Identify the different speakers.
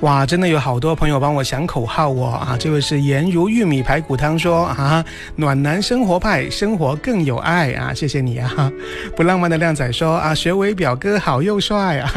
Speaker 1: 哇，真的有好多朋友帮我想口号啊！这位是颜如玉米排骨汤说啊，暖男生活派，生活更有爱啊！谢谢你啊！不浪漫的靓仔说啊，学伟表哥好又帅啊！